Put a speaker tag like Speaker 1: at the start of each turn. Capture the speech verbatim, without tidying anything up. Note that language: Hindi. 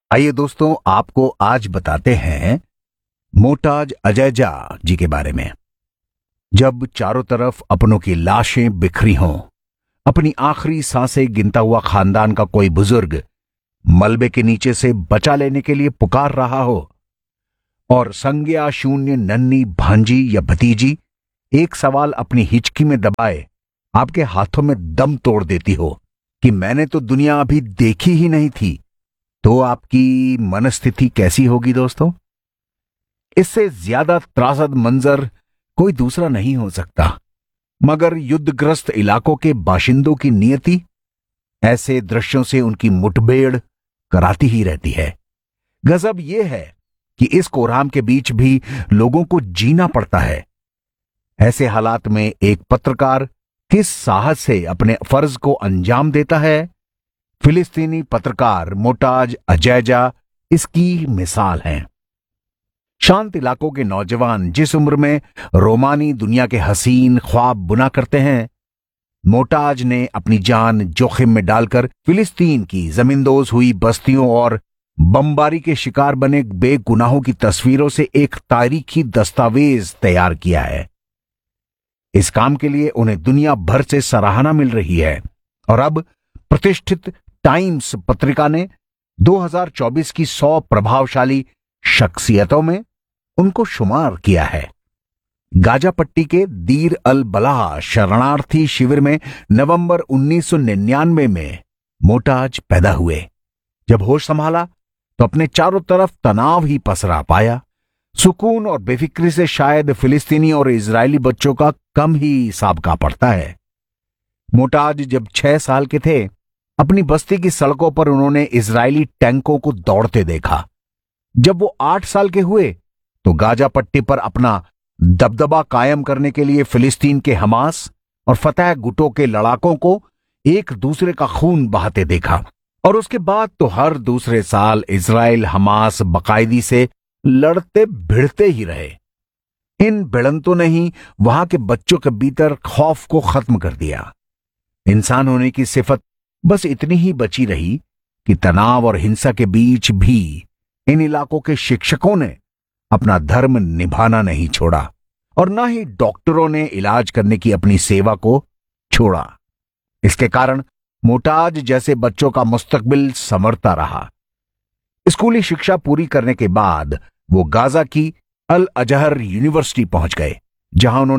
Speaker 1: आइए दोस्तों, आपको आज बताते हैं मोटाज अजैजा जी के बारे में। जब चारों तरफ अपनों की लाशें बिखरी हों, अपनी आखिरी सांसें गिनता हुआ खानदान का कोई बुजुर्ग मलबे के नीचे से बचा लेने के लिए पुकार रहा हो, और संज्ञा शून्य नन्ही भांजी या भतीजी एक सवाल अपनी हिचकी में दबाए आपके हाथों में दम तोड़ देती हो कि मैंने तो दुनिया अभी देखी ही नहीं थी, तो आपकी मनस्थिति कैसी होगी दोस्तों? इससे ज्यादा त्रासद मंजर कोई दूसरा नहीं हो सकता। मगर युद्धग्रस्त इलाकों के बाशिंदों की नियति ऐसे दृश्यों से उनकी मुठभेड़ कराती ही रहती है। गजब यह है कि इस कोहराम के बीच भी लोगों को जीना पड़ता है। ऐसे हालात में एक पत्रकार किस साहस से अपने फर्ज को अंजाम देता है, फिलिस्तीनी पत्रकार मोटाज अजैजा इसकी मिसाल हैं। शांत इलाकों के नौजवान जिस उम्र में रोमानी दुनिया के हसीन ख्वाब बुना करते हैं, मोटाज ने अपनी जान जोखिम में डालकर फिलिस्तीन की जमींदोज हुई बस्तियों और बमबारी के शिकार बने बेगुनाहों की तस्वीरों से एक तारीखी दस्तावेज तैयार किया है। इस काम के लिए उन्हें दुनिया भर से सराहना मिल रही है, और अब प्रतिष्ठित टाइम्स पत्रिका ने दो हज़ार चौबीस की सौ प्रभावशाली शख्सियतों में उनको शुमार किया है। गाजा पट्टी के दीर अल बलाह शरणार्थी शिविर में नवंबर उन्नीस सौ निन्यानवे में मोटाज पैदा हुए। जब होश संभाला तो अपने चारों तरफ तनाव ही पसरा पाया। सुकून और बेफिक्री से शायद फिलिस्तीनी और इजरायली बच्चों का कम ही साबका पड़ता है। मोटाज जब छह साल के थे, अपनी बस्ती की सड़कों पर उन्होंने इजरायली टैंकों को दौड़ते देखा। जब वो आठ साल के हुए तो गाजा पट्टी पर अपना दबदबा कायम करने के लिए फिलिस्तीन के हमास और फतह गुटों के लड़ाकों को एक दूसरे का खून बहाते देखा। और उसके बाद तो हर दूसरे साल इजराइल हमास बाकायदी से लड़ते भिड़ते ही रहे। इन भिड़ंतों ने ही वहां के बच्चों के भीतर खौफ को खत्म कर दिया। इंसान होने की सिफत बस इतनी ही बची रही कि तनाव और हिंसा के बीच भी इन इलाकों के शिक्षकों ने अपना धर्म निभाना नहीं छोड़ा, और ना ही डॉक्टरों ने इलाज करने की अपनी सेवा को छोड़ा। इसके कारण मोटाज जैसे बच्चों का मुस्तकबिल संवरता रहा। स्कूली शिक्षा पूरी करने के बाद वो गाजा की अल अजहर यूनिवर्सिटी पहुंच गए, जहां उन्होंने